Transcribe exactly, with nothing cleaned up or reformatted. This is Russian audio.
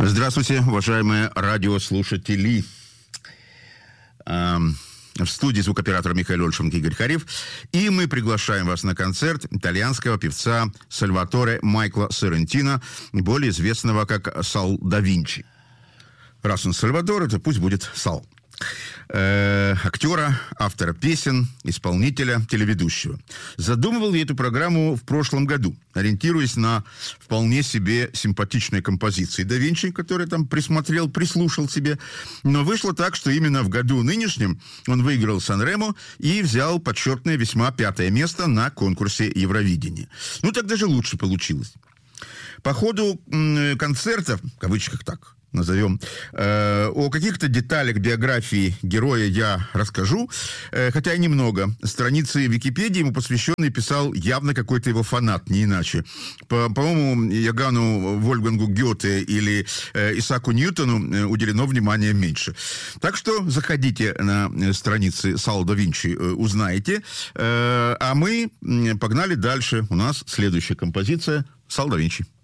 Здравствуйте, уважаемые радиослушатели. В студии звукооператор Михаил Ольшенко, Игорь Харев. И мы приглашаем вас на концерт итальянского певца Сальваторе Майкла Соррентино, более известного как Сал да Винчи. Раз он Сальвадор, то пусть будет Сал. Э, актера, автора песен, исполнителя, телеведущего. Задумывал я эту программу в прошлом году, ориентируясь на вполне себе симпатичные композиции да Винчи, которые там присмотрел, прислушал себе. Но вышло так, что именно в году нынешнем он выиграл Сан-Ремо и взял почетное весьма пятое место на конкурсе Евровидения. Ну, так даже лучше получилось. По ходу м- концерта, в кавычках так, назовем, э, о каких-то деталях биографии героя я расскажу, э, хотя и немного. Страницы Википедии ему посвященные писал явно какой-то его фанат, не иначе. По, по-моему, Ягану Вольфгангу Гёте или э, Исааку Ньютону э, уделено внимания меньше. Так что заходите на страницы Сала да Винчи, э, узнаете. Э, а мы э, погнали дальше. У нас следующая композиция «Сал да Винчи».